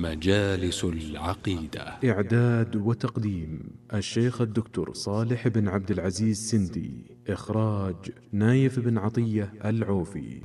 مجالس العقيدة. إعداد وتقديم الشيخ الدكتور صالح بن عبد العزيز سندي. إخراج نايف بن عطية العوفي.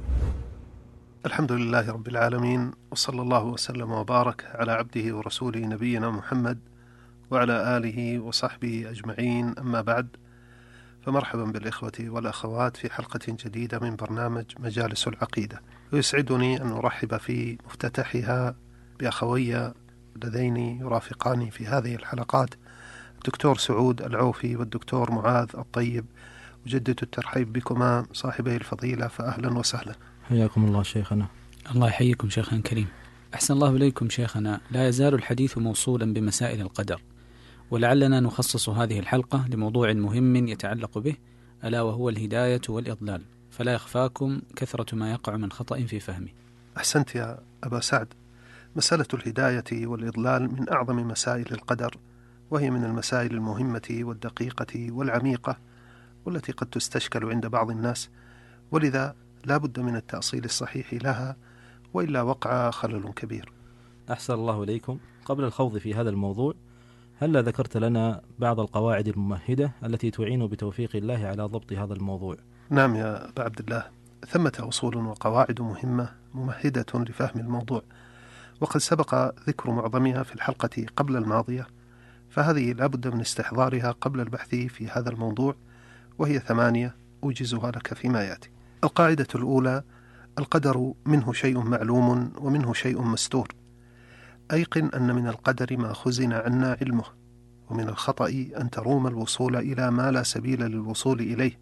الحمد لله رب العالمين، وصلى الله وسلم وبارك على عبده ورسوله نبينا محمد وعلى آله وصحبه أجمعين، أما بعد، فمرحبا بالإخوة والأخوات في حلقة جديدة من برنامج مجالس العقيدة. ويسعدني أن أرحب في مفتتحها بأخوي اللذين يرافقاني في هذه الحلقات، الدكتور سعود العوفي والدكتور معاذ الطيب. أجدد الترحيب بكما صاحبي الفضيلة، فأهلا وسهلا. حياكم الله شيخنا. الله يحييكم شيخنا الكريم. أحسن الله إليكم شيخنا. لا يزال الحديث موصولا بمسائل القدر، ولعلنا نخصص هذه الحلقة لموضوع مهم يتعلق به، ألا وهو الهداية والإضلال، فلا يخفاكم كثرة ما يقع من خطأ في فهمه. أحسنت يا أبا سعد. مسألة الهداية والإضلال من أعظم مسائل القدر، وهي من المسائل المهمة والدقيقة والعميقة، والتي قد تستشكل عند بعض الناس، ولذا لا بد من التأصيل الصحيح لها، وإلا وقع خلل كبير. أحسن الله إليكم. قبل الخوض في هذا الموضوع، هل ذكرت لنا بعض القواعد الممهدة التي تعين بتوفيق الله على ضبط هذا الموضوع؟ نعم يا أبا عبد الله، ثمة أصول وقواعد مهمة ممهدة لفهم الموضوع، وقد سبق ذكر معظمها في الحلقة قبل الماضية، فهذه لا بد من استحضارها قبل البحث في هذا الموضوع، وهي 8 أوجزها لك فيما يأتي. القاعدة الأولى: القدر منه شيء معلوم ومنه شيء مستور. أيقن أن من القدر ما خزن عنا علمه، ومن الخطأ أن تروم الوصول إلى ما لا سبيل للوصول إليه،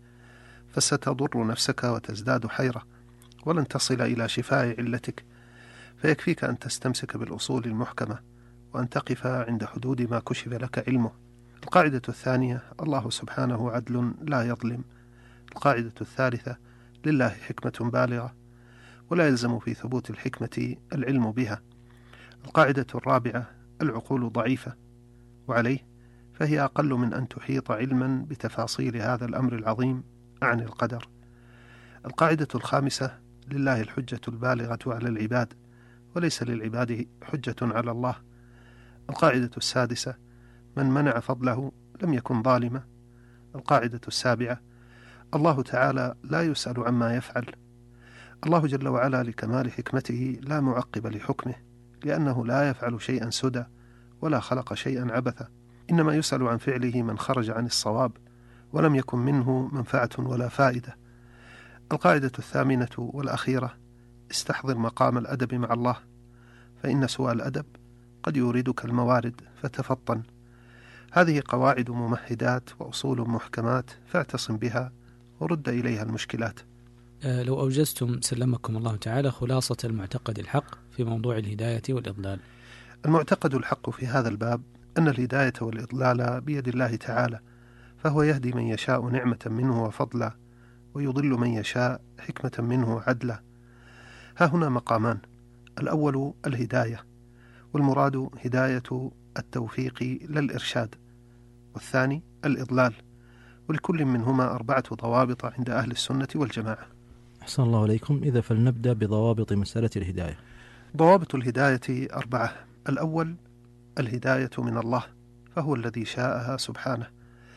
فستضر نفسك وتزداد حيرة، ولن تصل إلى شفاء علتك، فيكفيك أن تستمسك بالأصول المحكمة، وأن تقف عند حدود ما كشف لك علمه. القاعدة الثانية: الله سبحانه عدل لا يظلم. القاعدة الثالثة: لله حكمة بالغة، ولا يلزم في ثبوت الحكمة العلم بها. القاعدة الرابعة: العقول ضعيفة، وعليه فهي أقل من أن تحيط علما بتفاصيل هذا الأمر العظيم عن القدر. القاعدة الخامسة: لله الحجة البالغة على العباد، وليس للعباد حجة على الله. القاعدة السادسة: من منع فضله لم يكن ظالما. القاعدة السابعة: الله تعالى لا يسأل عما يفعل. الله جل وعلا لكمال حكمته لا معقب لحكمه، لأنه لا يفعل شيئا سدى، ولا خلق شيئا عبثا، إنما يسأل عن فعله من خرج عن الصواب، ولم يكن منه منفعة ولا فائدة. القاعدة الثامنة والأخيرة: استحضر مقام الأدب مع الله، فإن سوء الأدب قد يوردك الموارد، فتفطن. هذه قواعد ممهدات وأصول محكمات، فاعتصم بها ورد إليها المشكلات. لو أوجزتم سلمكم الله تعالى خلاصة المعتقد الحق في موضوع الهداية والإضلال. المعتقد الحق في هذا الباب أن الهداية والإضلال بيد الله تعالى، فهو يهدي من يشاء نعمة منه وفضلا، ويضل من يشاء حكمة منه عدلا. ها هنا مقامان: الأول الهداية، والمراد هداية التوفيق لا الإرشاد، والثاني الإضلال، ولكل منهما 4 ضوابط عند أهل السنة والجماعة. أحسن الله إليكم. إذا فلنبدأ بضوابط مسألة الهداية. ضوابط الهداية 4. الأول: الهداية من الله، فهو الذي شاءها سبحانه.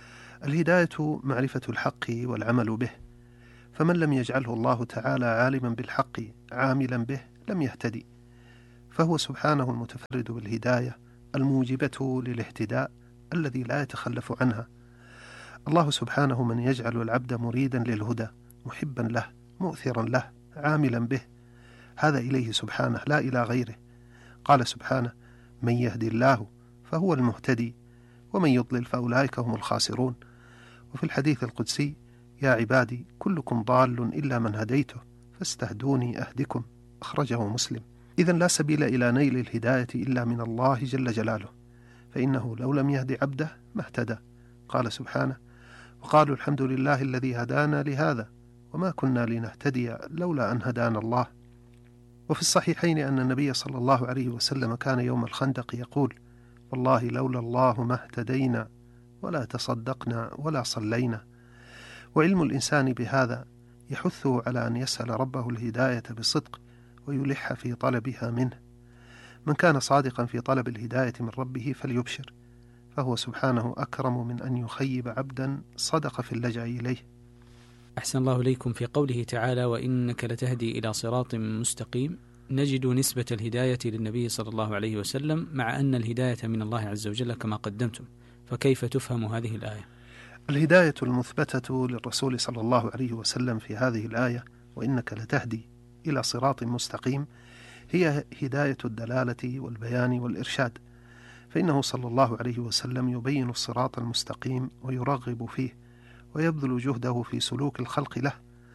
الهداية معرفة الحق والعمل به، فمن لم يجعله الله تعالى عالما بالحق عاملا به لم يهتدي، فهو سبحانه المتفرد بالهداية الموجبة للاهتداء الذي لا يتخلف عنها. الله سبحانه من يجعل العبد مريدا للهدى، محبا له، مؤثرا له، عاملا به، هذا إليه سبحانه لا إلى غيره. قال سبحانه: من يهدي الله فهو المهتدي، ومن يضلل فأولئك هم الخاسرون. وفي الحديث القدسي: يا عبادي كلكم ضال إلا من هديته فاستهدوني أهدكم، أخرجه مسلم. إذن لا سبيل إلى نيل الهداية إلا من الله جل جلاله، فإنه لو لم يهدي عبده ما اهتدى. قال سبحانه: وقالوا الحمد لله الذي هدانا لهذا وما كنا لنهتدي لولا أن هدانا الله. وفي الصحيحين أن النبي صلى الله عليه وسلم كان يوم الخندق يقول: والله لولا الله ما اهتدينا ولا تصدقنا ولا صلينا. وعلم الإنسان بهذا يحثه على أن يسأل ربه الهداية بصدق، ويلح في طلبها منه. من كان صادقا في طلب الهداية من ربه فليبشر، فهو سبحانه أكرم من أن يخيب عبدا صدق في اللجأ إليه. أحسن الله إليكم. في قوله تعالى وإنك لتهدي إلى صراط مستقيم، نجد نسبة الهداية للنبي صلى الله عليه وسلم، مع أن الهداية من الله عز وجل كما قدمتم، فكيف تفهم هذه الآية؟ الهداية المثبتة للرسول صلى الله عليه وسلم في هذه الآية وإنك لتهدي إلى صراط مستقيم هي هداية الدلالة والبيان والإرشاد، فإنه صلى الله عليه وسلم يبين الصراط المستقيم ويرغب فيه ويبذل جهده في سلوك الخلق له،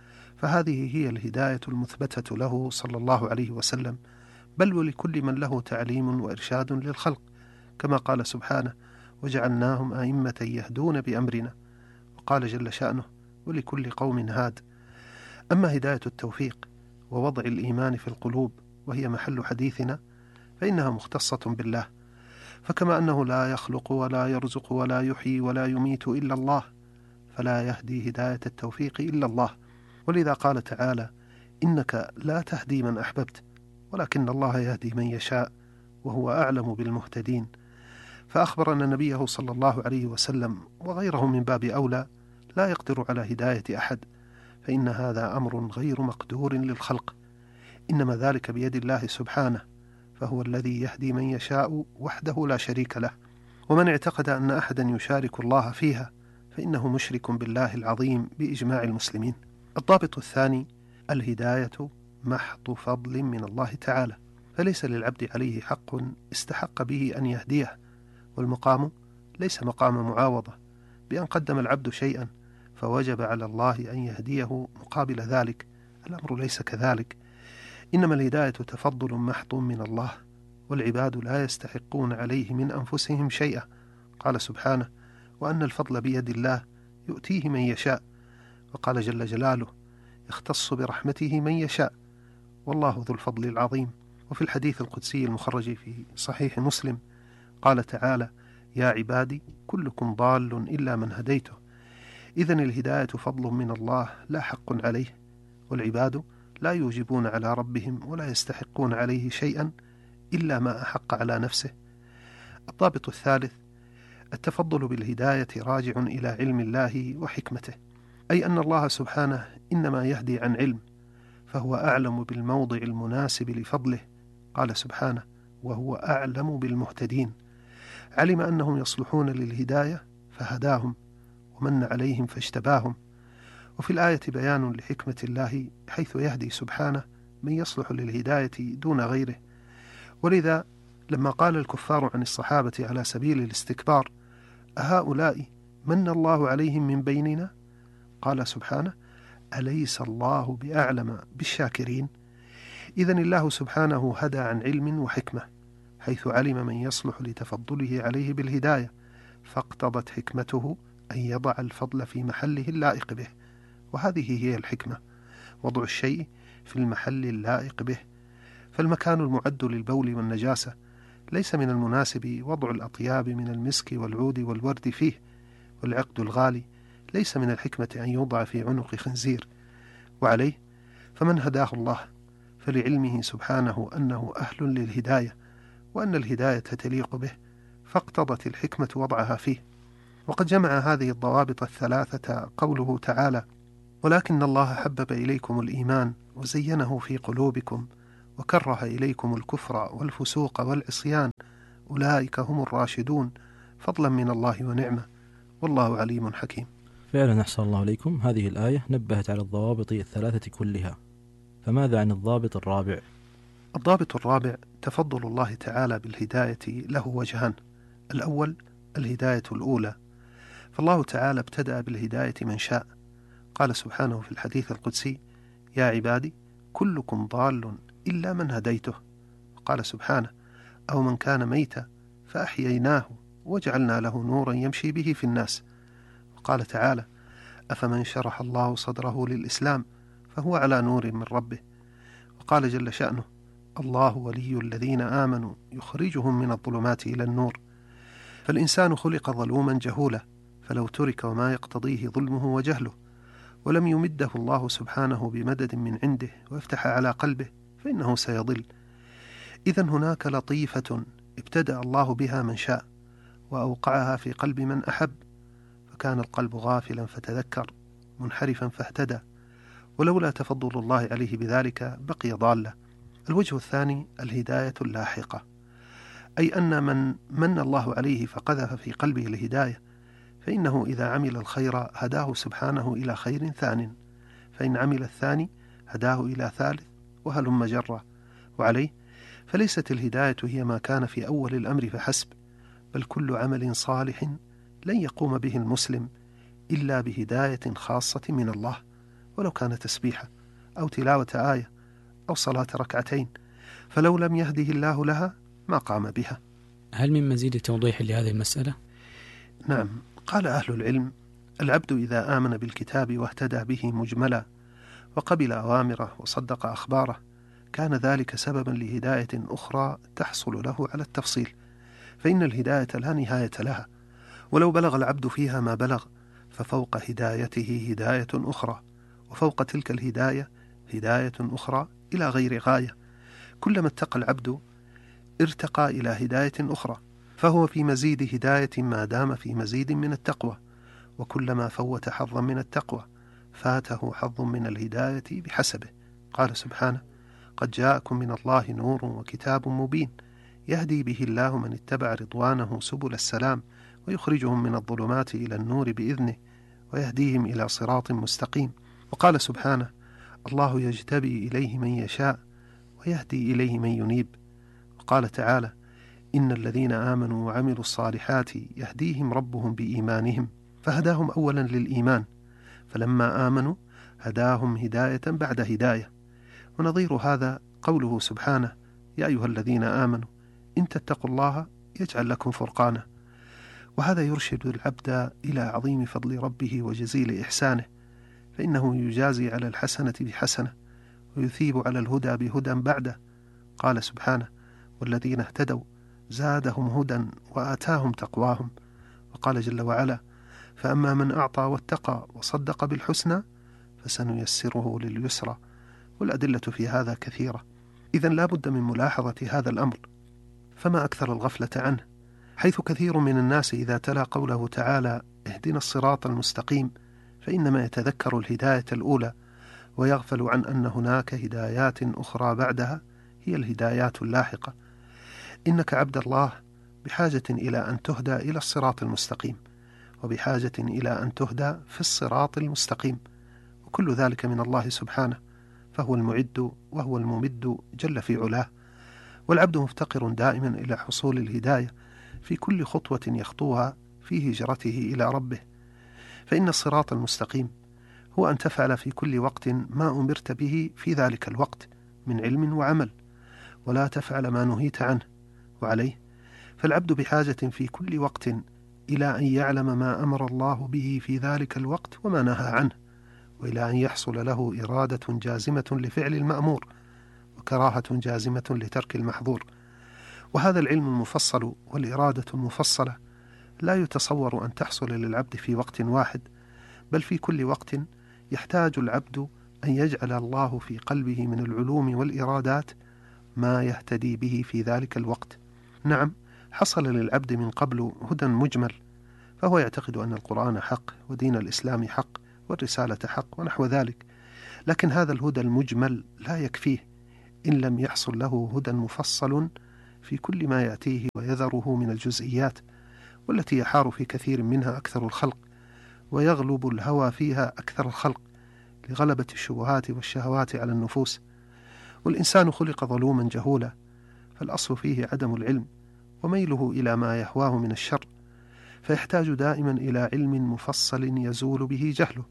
فهذه هي الهداية المثبتة له صلى الله عليه وسلم، بل ولكل من له تعليم وإرشاد للخلق، كما قال سبحانه وجعلناهم أئمة يهدون بأمرنا، وقال جل شأنه ولكل قوم هاد. أما هداية التوفيق ووضع الإيمان في القلوب وهي محل حديثنا فإنها مختصة بالله، فكما أنه لا يخلق ولا يرزق ولا يحيي ولا يميت إلا الله، فلا يهدي هداية التوفيق إلا الله، ولذا قال تعالى إنك لا تهدي من أحببت ولكن الله يهدي من يشاء وهو أعلم بالمهتدين. فأخبر أن نبيه صلى الله عليه وسلم وغيره من باب أولى لا يقدر على هداية أحد، فإن هذا أمر غير مقدور للخلق، إنما ذلك بيد الله سبحانه، فهو الذي يهدي من يشاء وحده لا شريك له، ومن اعتقد أن أحدا يشارك الله فيها فإنه مشرك بالله العظيم بإجماع المسلمين. الضابط الثاني الهداية محض فضل من الله تعالى، فليس للعبد عليه حق استحق به أن يهديه، والمقام ليس مقام معاوضة بأن قدم العبد شيئا فوجب على الله أن يهديه مقابل ذلك، الأمر ليس كذلك، إنما الهداية تفضل محض من الله، والعباد لا يستحقون عليه من أنفسهم شيئا، قال سبحانه وأن الفضل بيد الله يؤتيه من يشاء، وقال جل جلاله يختص برحمته من يشاء والله ذو الفضل العظيم. وفي الحديث القدسي المخرج في صحيح مسلم قال تعالى يا عبادي كلكم ضال إلا من هديته، إذن الهداية فضل من الله لا حق عليه، والعباد لا يوجبون على ربهم ولا يستحقون عليه شيئا إلا ما أحق على نفسه. الضابط الثالث التفضل بالهداية راجع إلى علم الله وحكمته، أي أن الله سبحانه إنما يهدي عن علم، فهو أعلم بالموضع المناسب لفضله، قال سبحانه وهو أعلم بالمهتدين، علم أنهم يصلحون للهداية فهداهم ومن عليهم فاجتباهم. وفي الآية بيان لحكمة الله حيث يهدي سبحانه من يصلح للهداية دون غيره، ولذا لما قال الكفار عن الصحابة على سبيل الاستكبار أهؤلاء من الله عليهم من بيننا، قال سبحانه أليس الله بأعلم بالشاكرين. إذن الله سبحانه هدى عن علم وحكمة حيث علم من يصلح لتفضله عليه بالهداية، فاقتضت حكمته أن يضع الفضل في محله اللائق به، وهذه هي الحكمة، وضع الشيء في المحل اللائق به، فالمكان المعد للبول والنجاسة ليس من المناسب وضع الأطياب من المسك والعود والورد فيه، والعقد الغالي ليس من الحكمة أن يوضع في عنق خنزير، وعليه فمن هداه الله فلعلمه سبحانه أنه أهل للهداية وأن الهداية تليق به، فاقتضت الحكمة وضعها فيه. وقد جمع هذه الضوابط الثلاثة قوله تعالى ولكن الله حبب إليكم الإيمان وزينه في قلوبكم وكره إليكم الكفر والفسوق والعصيان أولئك هم الراشدون فضلا من الله ونعمة والله عليم حكيم. فعلا أحسن الله إليكم، هذه الآية نبهت على الضوابط الثلاثة كلها، فماذا عن الضابط الرابع؟ الضابط الرابع تفضل الله تعالى بالهداية له وجهان، الأول الهداية الأولى، فالله تعالى ابتدأ بالهداية من شاء، قال سبحانه في الحديث القدسي يا عبادي كلكم ضال إلا من هديته، وقال سبحانه أو من كان ميتا فأحييناه وجعلنا له نورا يمشي به في الناس، وقال تعالى أفمن شرح الله صدره للإسلام فهو على نور من ربه، وقال جل شأنه الله ولي الذين آمنوا يخرجهم من الظلمات إلى النور. فالإنسان خلق ظلوما جهولا، فلو ترك وما يقتضيه ظلمه وجهله ولم يمده الله سبحانه بمدد من عنده ويفتح على قلبه فإنه سيضل. إذن هناك لطيفة ابتدأ الله بها من شاء وأوقعها في قلب من أحب، فكان القلب غافلا فتذكر منحرفا فاهتدى، ولولا تفضل الله عليه بذلك بقي ضالة. الوجه الثاني الهداية اللاحقة، أي أن من من الله عليه فقذف في قلبه الهداية، فإنه إذا عمل الخير هداه سبحانه إلى خير ثان، فإن عمل الثاني هداه إلى ثالث، وهلم جرة. وعليه فليست الهداية هي ما كان في أول الأمر فحسب، بل كل عمل صالح لن يقوم به المسلم إلا بهداية خاصة من الله، ولو كانت تسبيحة أو تلاوة آية أو صلاة ركعتين، فلو لم يهده الله لها ما قام بها. هل من مزيد توضيح لهذه المسألة؟ نعم، قال أهل العلم: العبد إذا آمن بالكتاب واهتدى به مجملا وقبل أوامره وصدق أخباره، كان ذلك سببا لهداية أخرى تحصل له على التفصيل، فإن الهداية لا نهاية لها، ولو بلغ العبد فيها ما بلغ ففوق هدايته هداية أخرى، وفوق تلك الهداية هداية أخرى إلى غير غاية. كلما اتقى العبد ارتقى إلى هداية أخرى، فهو في مزيد هداية ما دام في مزيد من التقوى، وكلما فوت حظا من التقوى فاته حظ من الهداية بحسبه. قال سبحانه: قد جاءكم من الله نور وكتاب مبين يهدي به الله من اتبع رضوانه سبل السلام ويخرجهم من الظلمات إلى النور بإذنه ويهديهم إلى صراط مستقيم. وقال سبحانه: الله يجتبي إليه من يشاء ويهدي إليه من ينيب. وقال تعالى: إن الذين آمنوا وعملوا الصالحات يهديهم ربهم بإيمانهم، فهداهم أولا للإيمان، فلما آمنوا هداهم هداية بعد هداية. ونظير هذا قوله سبحانه: يا أيها الذين آمنوا إن تتقوا الله يجعل لكم فرقانا. وهذا يرشد العبد إلى عظيم فضل ربه وجزيل إحسانه، فإنه يجازي على الحسنة بحسنة ويثيب على الهدى بهدى بعده. قال سبحانه: والذين اهتدوا زادهم هدى وآتاهم تقواهم. وقال جل وعلا: فأما من أعطى واتقى وصدق بالحسنى فسنيسره لليسرى. والأدلة في هذا كثيرة. إذن لا بد من ملاحظة هذا الأمر، فما أكثر الغفلة عنه، حيث كثير من الناس إذا تلا قوله تعالى: اهدنا الصراط المستقيم، فإنما يتذكر الهداية الأولى ويغفل عن أن هناك هدايات أخرى بعدها هي الهدايات اللاحقة. إنك عبد الله بحاجة إلى أن تهدى إلى الصراط المستقيم، وبحاجة إلى أن تهدى في الصراط المستقيم، وكل ذلك من الله سبحانه، فهو المعد وهو الممد جل في علاه. والعبد مفتقر دائما إلى حصول الهداية في كل خطوة يخطوها في هجرته إلى ربه، فإن الصراط المستقيم هو أن تفعل في كل وقت ما أمرت به في ذلك الوقت من علم وعمل، ولا تفعل ما نهيت عنه. وعليه فالعبد بحاجة في كل وقت إلى أن يعلم ما أمر الله به في ذلك الوقت وما نهى عنه، وإلى أن يحصل له إرادة جازمة لفعل المأمور وكراهة جازمة لترك المحظور. وهذا العلم المفصل والإرادة المفصلة لا يتصور أن تحصل للعبد في وقت واحد، بل في كل وقت يحتاج العبد أن يجعل الله في قلبه من العلوم والإرادات ما يهتدي به في ذلك الوقت. نعم، حصل للعبد من قبل هدى مجمل، فهو يعتقد أن القرآن حق ودين الإسلام حق والرسالة حق ونحو ذلك، لكن هذا الهدى المجمل لا يكفيه إن لم يحصل له هدى مفصل في كل ما يأتيه ويذره من الجزئيات، والتي يحار في كثير منها أكثر الخلق، ويغلب الهوى فيها أكثر الخلق لغلبة الشبهات والشهوات على النفوس. والإنسان خلق ظلوما جهولا، فالأصل فيه عدم العلم وميله إلى ما يهواه من الشر، فيحتاج دائما إلى علم مفصل يزول به جهله،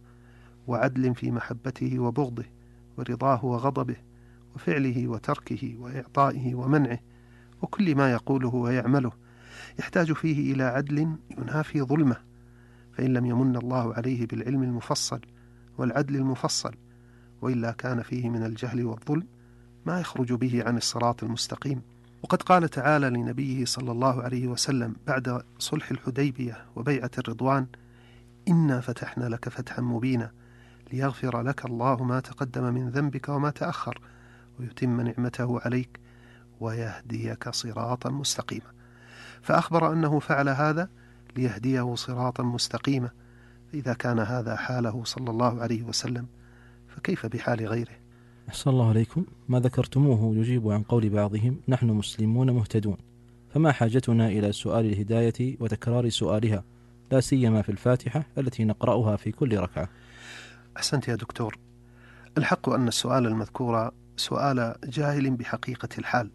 وعدل في محبته وبغضه ورضاه وغضبه وفعله وتركه وإعطائه ومنعه، وكل ما يقوله ويعمله يحتاج فيه إلى عدل ينافي ظلمه، فإن لم يمن الله عليه بالعلم المفصل والعدل المفصل وإلا كان فيه من الجهل والظلم ما يخرج به عن الصراط المستقيم. وقد قال تعالى لنبيه صلى الله عليه وسلم بعد صلح الحديبية وبيعة الرضوان: إنا فتحنا لك فتحا مبينا ليغفر لك الله ما تقدم من ذنبك وما تأخر ويتم نعمته عليك ويهديك صراطا مستقيما. فأخبر أنه فعل هذا ليهديه صراطا مستقيما. إذا كان هذا حاله صلى الله عليه وسلم فكيف بحال غيره؟ أحسن الله عليكم. ما ذكرتموه يجيب عن قول بعضهم نحن مسلمون مهتدون، فما حاجتنا إلى سؤال الهداية وتكرار سؤالها، لا سيما في الفاتحة التي نقرأها في كل ركعة؟ أحسنت يا دكتور. الحق أن السؤال المذكور سؤال جاهل بحقيقة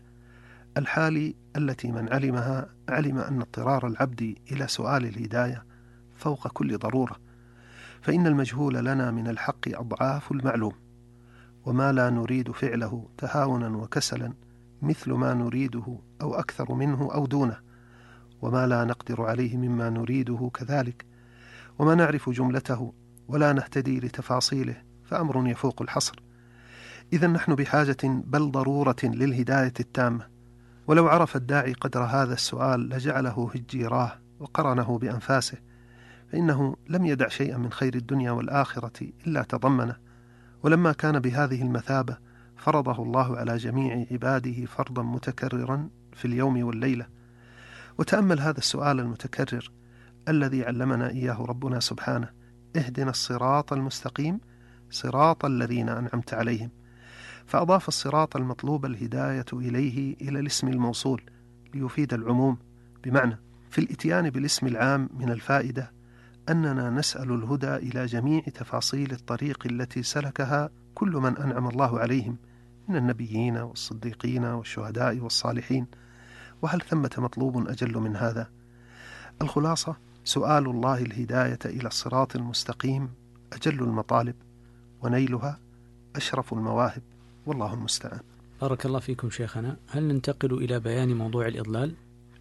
الحال التي من علمها علم أن اضطرار العبد إلى سؤال الهداية فوق كل ضرورة، فإن المجهول لنا من الحق أضعاف المعلوم، وما لا نريد فعله تهاونا وكسلا مثل ما نريده أو أكثر منه أو دونه، وما لا نقدر عليه مما نريده كذلك، وما نعرف جملته ولا نهتدي لتفاصيله فأمر يفوق الحصر. إذا نحن بحاجة بل ضرورة للهداية التامة، ولو عرف الداعي قدر هذا السؤال لجعله هجيراه وقرنه بأنفاسه، فإنه لم يدع شيئا من خير الدنيا والآخرة إلا تضمنه. ولما كان بهذه المثابة فرضه الله على جميع عباده فرضا متكررا في اليوم والليلة. وتأمل هذا السؤال المتكرر الذي علمنا إياه ربنا سبحانه: اهدنا الصراط المستقيم صراط الذين أنعمت عليهم، فأضاف الصراط المطلوب الهداية إليه إلى الاسم الموصول ليفيد العموم، بمعنى في الإتيان بالاسم العام من الفائدة أننا نسأل الهدى إلى جميع تفاصيل الطريق التي سلكها كل من أنعم الله عليهم من النبيين والصديقين والشهداء والصالحين. وهل ثمة مطلوب أجل من هذا؟ الخلاصة: سؤال الله الهداية إلى الصراط المستقيم أجل المطالب، ونيلها أشرف المواهب، والله المستعان. بارك الله فيكم شيخنا. هل ننتقل إلى بيان موضوع الإضلال؟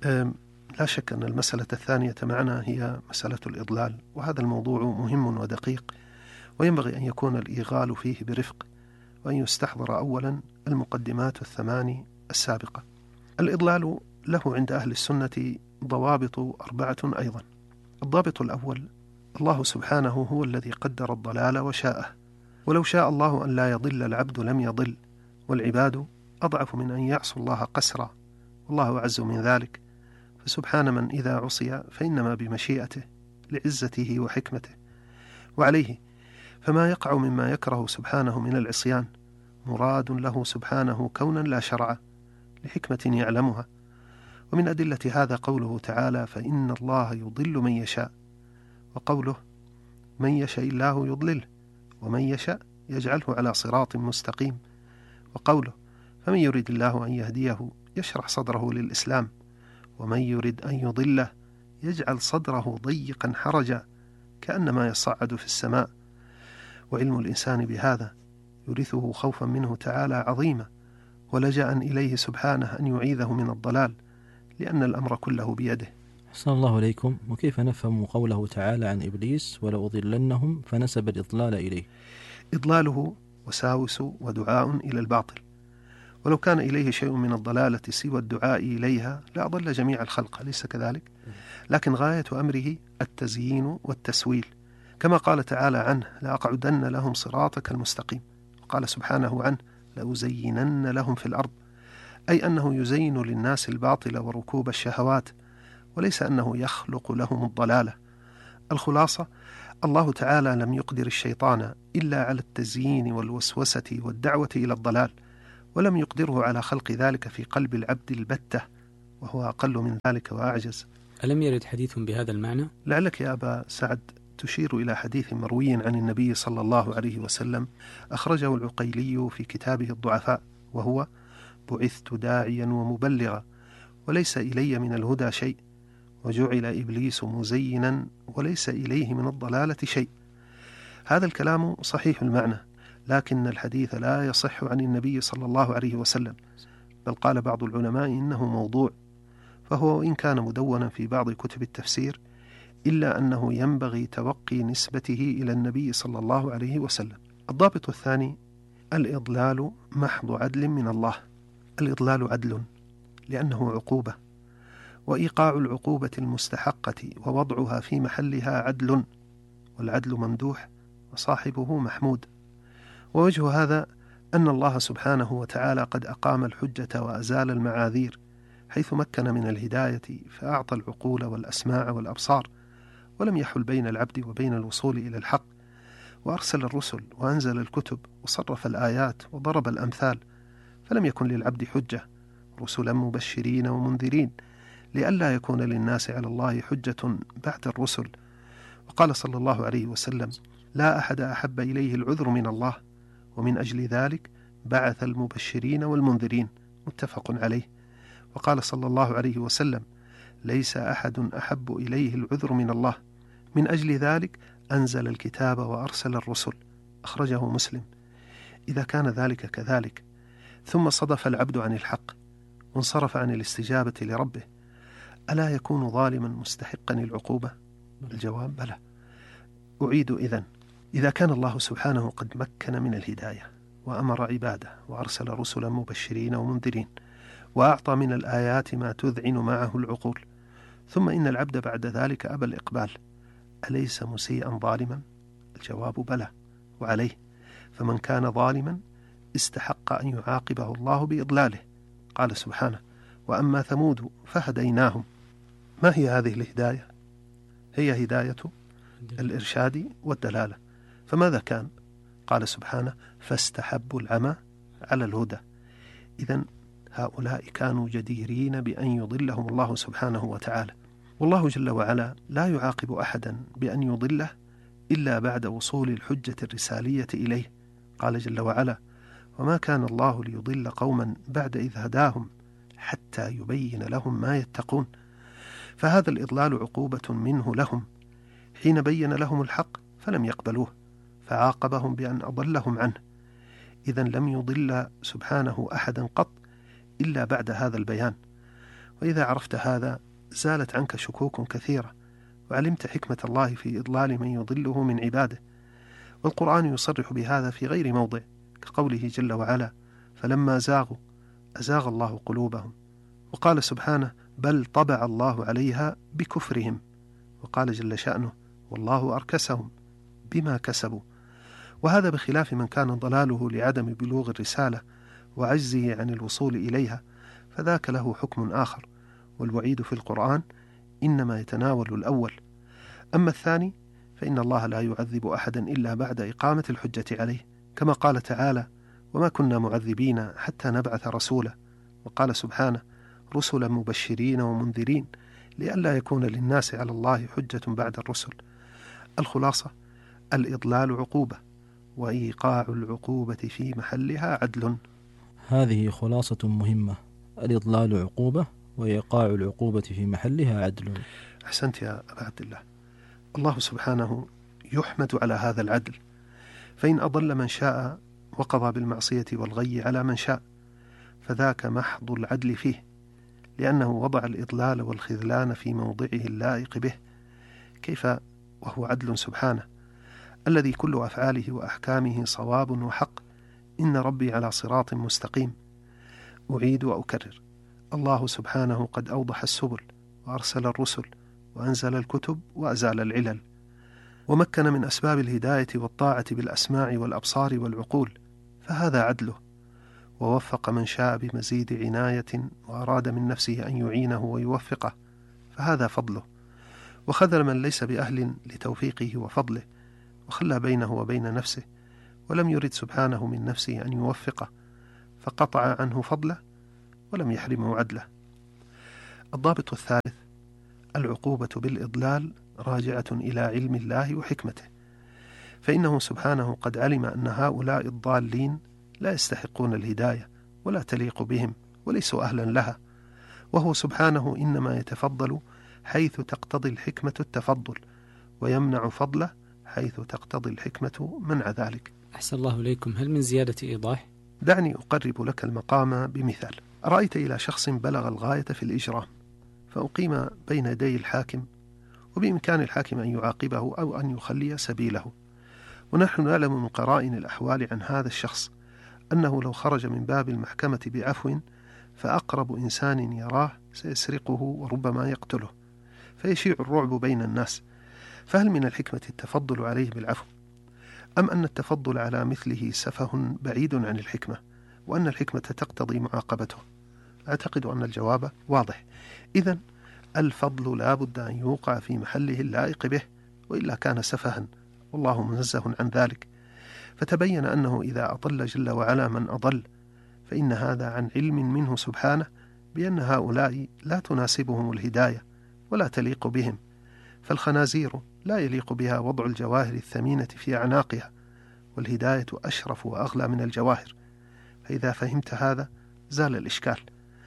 لا شك أن المسألة الثانية معنا هي مسألة الإضلال، وهذا الموضوع مهم ودقيق، وينبغي أن يكون الإيغال فيه برفق، وأن يستحضر أولا المقدمات الثماني السابقة. الإضلال له عند أهل السنة ضوابط 4 أيضا. الضابط الأول: الله سبحانه هو الذي قدر الضلال وشاءه، ولو شاء الله أن لا يضل العبد لم يضل، والعباد أضعف من أن يعصوا الله قسرا، والله أعز من ذلك. فسبحان من إذا عصي فإنما بمشيئته لعزته وحكمته، وعليه فما يقع مما يكره سبحانه من العصيان مراد له سبحانه كونا لا شرعا لحكمة يعلمها. ومن أدلة هذا قوله تعالى: فإن الله يضل من يشاء، وقوله: من يشاء الله يضلله، ومن يشاء يجعله على صراط مستقيم، وقوله: فمن يريد الله أن يهديه يشرح صدره للإسلام، ومن يريد أن يضله يجعل صدره ضيقا حرجا كأنما يصعد في السماء. وعلم الإنسان بهذا يورثه خوفا منه تعالى عظيما، ولجأ إليه سبحانه أن يعيذه من الضلال، لأن الأمر كله بيده. أحسن الله عليكم. وكيف نفهم قوله تعالى عن إبليس: ولأضلنهم، فنسب الإضلال إليه؟ إضلاله وساوس ودعاء إلى الباطل، ولو كان إليه شيء من الضلالة سوى الدعاء إليها لأضل جميع الخلق، أليس كذلك؟ لكن غاية أمره التزيين والتسويل، كما قال تعالى عنه: لأقعدن لهم صراطك المستقيم. وقال سبحانه عنه: لأزينن لهم في الأرض، أي أنه يزين للناس الباطل وركوب الشهوات، وليس أنه يخلق لهم الضلالة. الخلاصة: الله تعالى لم يقدر الشيطان إلا على التزيين والوسوسة والدعوة إلى الضلال، ولم يقدره على خلق ذلك في قلب العبد البتة، وهو أقل من ذلك وأعجز. ألم يرد حديث بهذا المعنى؟ لعلك يا أبا سعد تشير إلى حديث مروي عن النبي صلى الله عليه وسلم أخرجه العقيلي في كتابه الضعفاء، وهو: بعثت داعيا ومبلغا، وليس إلي من الهدى شيء، وجعل إبليس مزينا، وليس إليه من الضلالة شيء. هذا الكلام صحيح المعنى، لكن الحديث لا يصح عن النبي صلى الله عليه وسلم، بل قال بعض العلماء إنه موضوع، فهو إن كان مدونا في بعض كتب التفسير إلا أنه ينبغي توقي نسبته إلى النبي صلى الله عليه وسلم. الضابط الثاني: الإضلال محض عدل من الله. الإضلال عدل لأنه عقوبة، وإيقاع العقوبة المستحقة ووضعها في محلها عدل، والعدل ممدوح وصاحبه محمود. ووجه هذا أن الله سبحانه وتعالى قد أقام الحجة وأزال المعاذير، حيث مكن من الهداية فأعطى العقول والأسماع والأبصار، ولم يحل بين العبد وبين الوصول إلى الحق، وأرسل الرسل وأنزل الكتب وصرف الآيات وضرب الأمثال، فلم يكن للعبد حجة، رسلا مبشرين ومنذرين، لئلا يكون للناس على الله حجة بعد الرسل. وقال صلى الله عليه وسلم: لا أحد أحب إليه العذر من الله، ومن أجل ذلك بعث المبشرين والمنذرين، متفق عليه. وقال صلى الله عليه وسلم: ليس أحد أحب إليه العذر من الله، من أجل ذلك أنزل الكتاب وأرسل الرسل، أخرجه مسلم. إذا كان ذلك كذلك، ثم صدف العبد عن الحق وانصرف عن الاستجابة لربه، ألا يكون ظالما مستحقا العقوبة؟ الجواب: بلى. أعيد إذا كان الله سبحانه قد مكن من الهداية وأمر عباده وأرسل رسلا مبشرين ومنذرين وأعطى من الآيات ما تذعن معه العقول، ثم إن العبد بعد ذلك أبى الإقبال، أليس مسيئا ظالما؟ الجواب: بلى وعليه. فمن كان ظالما استحق أن يعاقبه الله بإضلاله. قال سبحانه: وأما ثمود فهديناهم. ما هي هذه الهداية؟ هي هداية الإرشاد والدلالة. فماذا كان؟ قال سبحانه: فاستحبوا العمى على الهدى. إذن هؤلاء كانوا جديرين بأن يضلهم الله سبحانه وتعالى، والله جل وعلا لا يعاقب أحدا بأن يضله إلا بعد وصول الحجة الرسالية إليه. قال جل وعلا: وما كان الله ليضل قوما بعد إذ هداهم حتى يبين لهم ما يتقون. فهذا الإضلال عقوبة منه لهم حين بين لهم الحق فلم يقبلوه، فعاقبهم بأن أضلهم عنه. إذن لم يضل سبحانه أحدا قط إلا بعد هذا البيان. وإذا عرفت هذا زالت عنك شكوك كثيرة، وعلمت حكمة الله في إضلال من يضله من عباده. والقرآن يصرح بهذا في غير موضع، كقوله جل وعلا: فلما زاغوا أزاغ الله قلوبهم. وقال سبحانه: بل طبع الله عليها بكفرهم. وقال جل شأنه: والله أركسهم بما كسبوا. وهذا بخلاف من كان ضلاله لعدم بلوغ الرسالة وعجزه عن الوصول إليها، فذاك له حكم آخر، والوعيد في القرآن إنما يتناول الأول. أما الثاني فإن الله لا يعذب أحدا إلا بعد إقامة الحجة عليه، كما قال تعالى: وما كنا معذبين حتى نبعث رسولا. وقال سبحانه: رسلا مبشرين ومنذرين لئلا يكون للناس على الله حجة بعد الرسل. الخلاصة: الإضلال عقوبة، وإيقاع العقوبة في محلها عدل. هذه خلاصة مهمة: الإضلال عقوبة، وإيقاع العقوبة في محلها عدل. أحسنت يا أبا عبد الله. الله سبحانه يحمد على هذا العدل، فإن أضل من شاء وقضى بالمعصية والغي على من شاء، فذاك محض العدل فيه، لأنه وضع الإضلال والخذلان في موضعه اللائق به. كيف وهو عدل سبحانه الذي كل أفعاله وأحكامه صواب وحق؟ إن ربي على صراط مستقيم. أعيد وأكرر: الله سبحانه قد أوضح السبل، وأرسل الرسل، وأنزل الكتب، وأزال العلل، ومكن من أسباب الهداية والطاعة بالأسماع والأبصار والعقول، فهذا عدله. ووفق من شاء بمزيد عناية، وأراد من نفسه أن يعينه ويوفقه، فهذا فضله. وخذل من ليس بأهل لتوفيقه وفضله، وخلى بينه وبين نفسه، ولم يرد سبحانه من نفسه أن يوفقه، فقطع عنه فضله ولم يحرمه عدله. الضابط الثالث: العقوبة بالإضلال راجعة إلى علم الله وحكمته، فإنه سبحانه قد علم أن هؤلاء الضالين لا يستحقون الهداية ولا تليق بهم وليسوا أهلا لها، وهو سبحانه إنما يتفضل حيث تقتضي الحكمة التفضل، ويمنع فضله حيث تقتضي الحكمة منع ذلك. أحسن الله إليكم، هل من زيادة إيضاح؟ دعني أقرب لك المقام بمثال. رأيت إلى شخص بلغ الغاية في الإجرام، فأقيم بين يدي الحاكم، وبإمكان الحاكم أن يعاقبه أو أن يخلي سبيله. ونحن نعلم من قرائن الأحوال عن هذا الشخص أنه لو خرج من باب المحكمة بعفو فأقرب إنسان يراه سيسرقه وربما يقتله، فيشيع الرعب بين الناس. فهل من الحكمة التفضل عليه بالعفو؟ أم أن التفضل على مثله سفه بعيد عن الحكمة، وأن الحكمة تقتضي معاقبته؟ أعتقد أن الجواب واضح. إذن الفضل لا بد أن يوقع في محله اللائق به، وإلا كان سفها، والله منزه عن ذلك. فتبين أنه إذا أضل جل وعلا من أضل، فإن هذا عن علم منه سبحانه بأن هؤلاء لا تناسبهم الهداية ولا تليق بهم، فالخنازير لا يليق بها وضع الجواهر الثمينة في أعناقها، والهداية أشرف وأغلى من الجواهر. فإذا فهمت هذا زال الإشكال.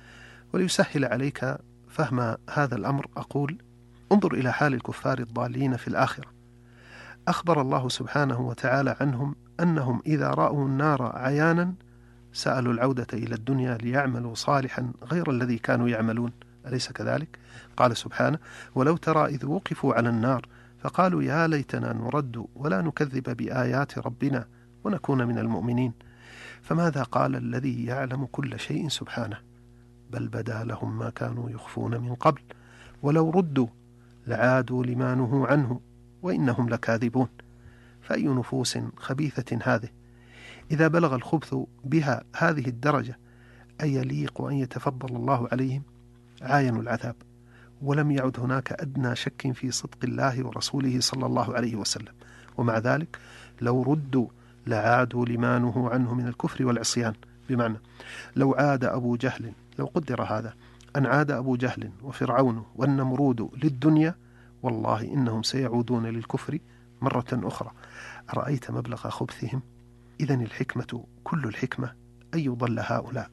وليسهل عليك فهم هذا الأمر أقول: انظر إلى حال الكفار الضالين في الآخرة. أخبر الله سبحانه وتعالى عنهم أنهم إذا رأوا النار عيانا سألوا العودة إلى الدنيا ليعملوا صالحا غير الذي كانوا يعملون، أليس كذلك؟ قال سبحانه: ولو ترى إذ وقفوا على النار فقالوا يا ليتنا نرد ولا نكذب بآيات ربنا ونكون من المؤمنين. فماذا قال الذي يعلم كل شيء سبحانه؟ بل بدا لهم ما كانوا يخفون من قبل ولو ردوا لعادوا لما نهوا عنه وإنهم لكاذبون. فأي نفوس خبيثة هذه إذا بلغ الخبث بها هذه الدرجة أن يليق أن يتفضل الله عليهم؟ عاينوا العذاب، ولم يعد هناك أدنى شك في صدق الله ورسوله صلى الله عليه وسلم. ومع ذلك لو ردوا لعادوا لما نهوا عنه من الكفر والعصيان. بمعنى لو عاد أبو جهل، لو قدر هذا أن عاد أبو جهل وفرعون والنمرود للدنيا، والله إنهم سيعودون للكفر مرة أخرى. أرأيت مبلغ خبثهم؟ إذن الحكمة كل الحكمة أن يضل هؤلاء.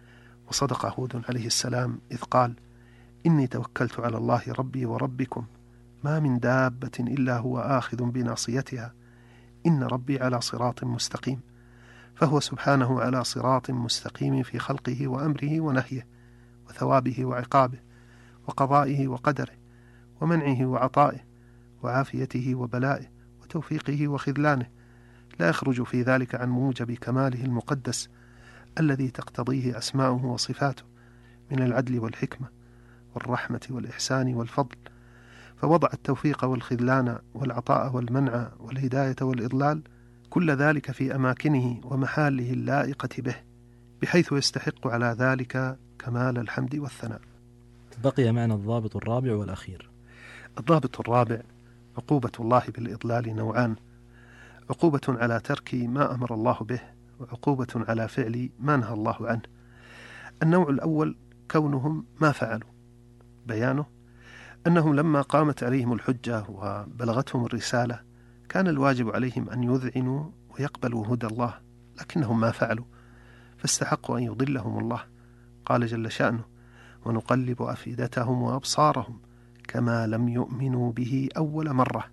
وصدق هود عليه السلام إذ قال: إني توكلت على الله ربي وربكم ما من دابة إلا هو آخذ بناصيتها إن ربي على صراط مستقيم. فهو سبحانه على صراط مستقيم في خلقه وأمره ونهيه وثوابه وعقابه وقضائه وقدره ومنعه وعطائه وعافيته وبلائه وتوفيقه وخذلانه، لا يخرج في ذلك عن موجب كماله المقدس الذي تقتضيه أسماؤه وصفاته من العدل والحكمة والرحمة والإحسان والفضل. فوضع التوفيق والخذلان والعطاء والمنع والهداية والإضلال كل ذلك في أماكنه ومحاله اللائقة به، بحيث يستحق على ذلك كمال الحمد والثناء. بقي معنا الضابط الرابع والأخير. الضابط الرابع: عقوبة الله بالإضلال نوعان: عقوبة على ترك ما أمر الله به، وعقوبة على فعل ما نهى الله عنه. النوع الأول كونهم ما فعلوا. بيانه أنهم لما قامت عليهم الحجة وبلغتهم الرسالة كان الواجب عليهم أن يذعنوا ويقبلوا هدى الله، لكنهم ما فعلوا فاستحقوا أن يضلهم الله. قال جل شأنه: ونقلب أفئدتهم وأبصارهم كما لم يؤمنوا به أول مرة.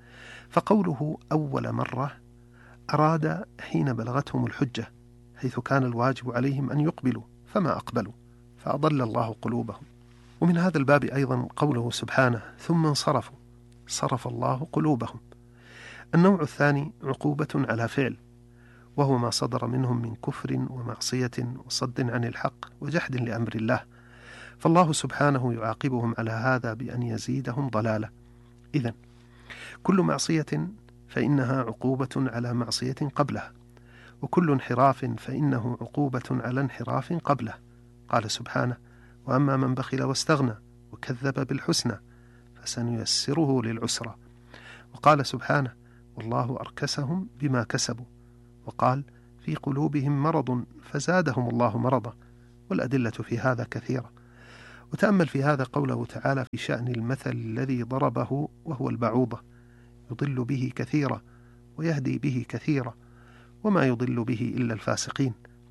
فقوله أول مرة أراد حين بلغتهم الحجة، حيث كان الواجب عليهم أن يقبلوا فما أقبلوا فأضل الله قلوبهم. ومن هذا الباب أيضا قوله سبحانه: ثم انصرفوا صرف الله قلوبهم. النوع الثاني عقوبة على فعل، وهو ما صدر منهم من كفر ومعصية وصد عن الحق وجحد لأمر الله، فالله سبحانه يعاقبهم على هذا بأن يزيدهم ضلالة. إذن كل معصية فإنها عقوبة على معصية قبلها، وكل انحراف فإنه عقوبة على انحراف قبله. قال سبحانه: وأما من بخل واستغنى وكذب بالحسنى فسنيسره للعسرى. وقال سبحانه: والله أركسهم بما كسبوا. وقال: في قلوبهم مرض فزادهم الله مرضا. والأدلة في هذا كثيرة. وتأمل في هذا قوله تعالى في شأن المثل الذي ضربه وهو البعوضة: يضل به كثيرا ويهدي به كثيرا وما يضل به إلا الفاسقين.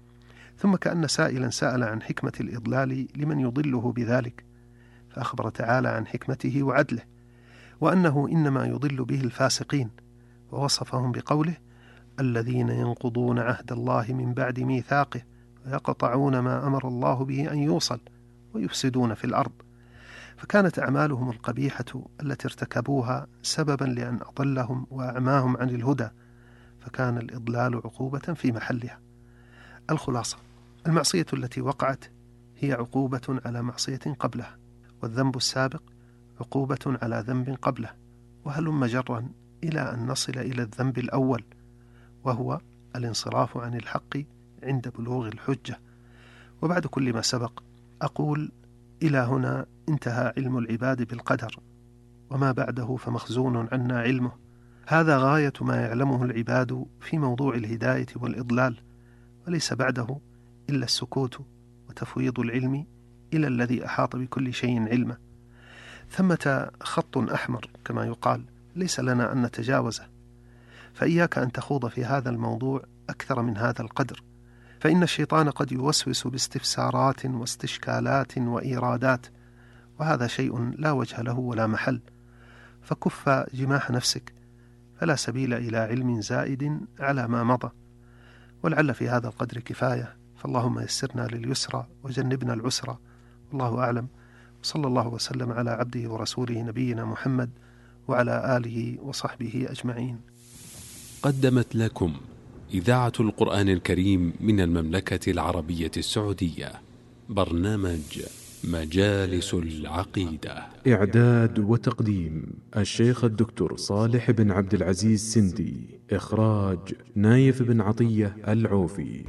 ثم كأن سائلا سأل عن حكمة الإضلال لمن يضله بذلك، فأخبر تعالى عن حكمته وعدله، وأنه إنما يضل به الفاسقين، ووصفهم بقوله: الذين ينقضون عهد الله من بعد ميثاقه ويقطعون ما أمر الله به أن يوصل ويفسدون في الأرض. فكانت أعمالهم القبيحة التي ارتكبوها سببا لأن أضلهم وأعماهم عن الهدى، فكان الإضلال عقوبة في محلها. الخلاصة: المعصية التي وقعت هي عقوبة على معصية قبلها، والذنب السابق عقوبة على ذنب قبله، وهلم جرا إلى أن نصل إلى الذنب الأول، وهو الانصراف عن الحق عند بلوغ الحجة. وبعد كل ما سبق أقول: إلى هنا انتهى علم العباد بالقدر، وما بعده فمخزون عنا علمه. هذا غاية ما يعلمه العباد في موضوع الهداية والإضلال، وليس بعده إلا السكوت وتفويض العلم إلى الذي أحاط بكل شيء علما. ثمة خط أحمر كما يقال، ليس لنا أن نتجاوزه، فإياك أن تخوض في هذا الموضوع أكثر من هذا القدر، فإن الشيطان قد يوسوس باستفسارات واستشكالات وإيرادات، وهذا شيء لا وجه له ولا محل. فكف جماح نفسك، فلا سبيل إلى علم زائد على ما مضى. ولعل في هذا القدر كفاية، فاللهم يسرنا لليسرى وجنبنا العسرى، والله أعلم. صلى الله وسلم على عبده ورسوله نبينا محمد وعلى آله وصحبه أجمعين. قدمت لكم إذاعة القرآن الكريم من المملكة العربية السعودية برنامج مجالس العقيدة. إعداد وتقديم الشيخ الدكتور صالح بن عبد العزيز سندي. إخراج نايف بن عطية العوفي.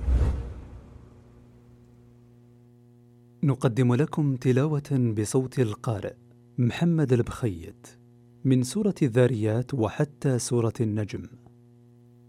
نقدم لكم تلاوة بصوت القارئ محمد البخيت من سورة الذاريات وحتى سورة النجم.